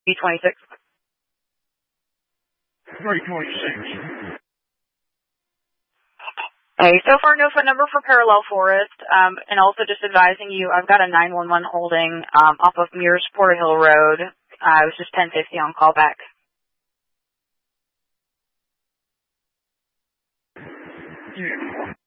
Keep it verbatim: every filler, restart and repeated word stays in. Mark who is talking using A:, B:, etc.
A: twenty-six.
B: three twenty-six.
A: Hey, so far no phone number for Parallel Forest, um, and also just advising you, I've got a nine one one holding um, off of Mears Porter Hill Road. Uh, it was just ten fifty on callback.
B: Yeah.